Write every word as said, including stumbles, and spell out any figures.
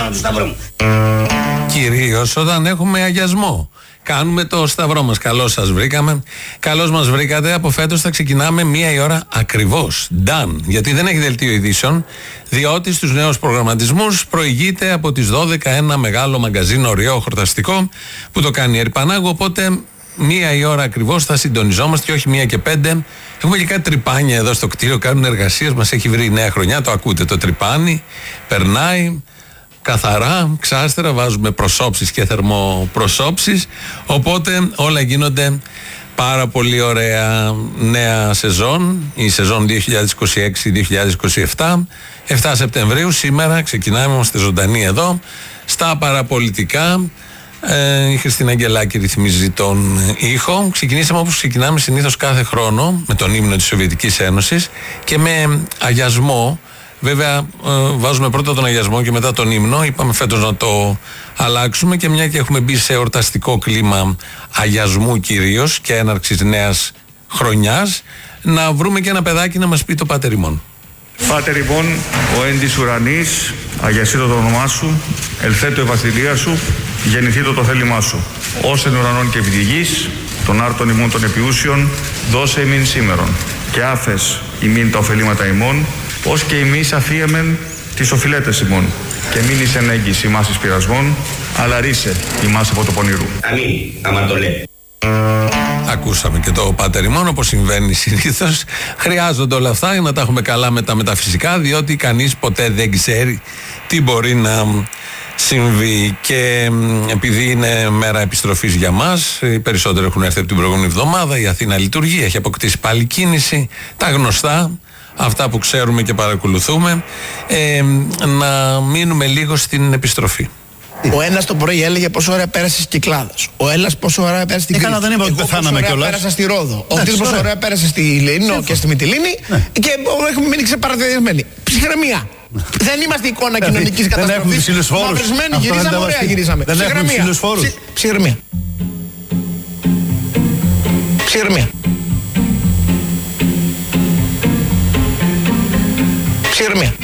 του σταυρού μου. Κυρίως όταν έχουμε αγιασμό. Κάνουμε το σταυρό μας. Καλώς σας βρήκαμε. Καλώς μας βρήκατε. Από φέτος θα ξεκινάμε μία η ώρα ακριβώς. Done. Γιατί δεν έχει δελτίο ειδήσεων. Διότι στους νέους προγραμματισμούς προηγείται από τις δώδεκα ένα μεγάλο μαγκαζίνο ωραίο χορταστικό που το κάνει η Ερπανάγου. Οπότε μία η ώρα ακριβώς θα συντονιζόμαστε και όχι μία και πέντε. Έχουμε και κάτι τρυπάνια εδώ στο κτίριο. Κάνουν εργασίες. Μας έχει βρει η νέα χρονιά. Το ακούτε το τρυπάνι. Περνάει. Καθαρά, ξάστερα, βάζουμε προσώψεις και θερμοπροσώψεις, οπότε όλα γίνονται πάρα πολύ ωραία. Νέα σεζόν, η σεζόν δύο χιλιάδες είκοσι έξι δύο χιλιάδες είκοσι επτά, εφτά Σεπτεμβρίου, σήμερα ξεκινάμε, είμαστε ζωντανοί εδώ, στα παραπολιτικά. Ε, η Χριστίνα Αγγελάκη ρυθμίζει τον ήχο. Ξεκινήσαμε όπως ξεκινάμε συνήθως κάθε χρόνο, με τον ύμνο της Σοβιετικής Ένωσης και με αγιασμό. Βέβαια, ε, βάζουμε πρώτα τον αγιασμό και μετά τον ύμνο. Είπαμε φέτος να το αλλάξουμε και μια και έχουμε μπει σε εορταστικό κλίμα αγιασμού κυρίως και έναρξης νέας χρονιάς, να βρούμε και ένα παιδάκι να μας πει το Πάτερ ημών. Πάτερ ημών, ο εν της ουρανής, αγιασίτω το όνομά σου, ελθέτω η βασιλεία σου, γεννηθήτω το θέλημά σου. Ως εν ουρανών και επί τη γης, των άρτων ημών των επιούσιων, δώσε ημίν σήμερον. Και άφες ημίν τα ωφελήματα ημών, ως και εμείς αφίεμεν τις οφειλέτες ημών. Και μην εις ενέγγις ημάς εις πειρασμών, αλλά ρίσε ημάς από το πονηρού. Αμήν, άμα το λέει. Ακούσαμε και το Πάτερ ημών, όπως συμβαίνει συνήθως. Χρειάζονται όλα αυτά για να τα έχουμε καλά με τα μεταφυσικά, διότι κανείς ποτέ δεν ξέρει τι μπορεί να συμβεί. Και επειδή είναι μέρα επιστροφής για μας, οι περισσότεροι έχουν έρθει από την προηγούμενη εβδομάδα, η Αθήνα λειτουργεί, έχει αποκτήσει πάλι κίνηση, τα γνωστά, αυτά που ξέρουμε και παρακολουθούμε. Ε, να μείνουμε λίγο στην επιστροφή. Ο ένας το πρωί έλεγε πόσο ωραία πέρασε στις Κυκλάδες. Ο Έλλας πόσο ωραία πέρασε στην Κρήτη. Έκανα, δεν είπα ότι πεθάναμε κιόλας. Πέρασα στη Ρόδο. Ο Κτής πόσο ωραία πέρασε στη Λεϊνό και στη Μυτιλήνη. Ναι. Και έχουμε μείνει ξεπαραδιασμένοι. Ψυχραιμία. Δεν είμαστε εικόνα κοινωνικής καταστροφής. Δεν έχουμε ψηλούς φόρους. Μαυρισμένοι γυρίσαμε, ωραία γυρίσαμε. Δεν έχουμε ψηλούς φόρους. Ψυχραιμία. Ψυχραιμία. Ψυχραιμία.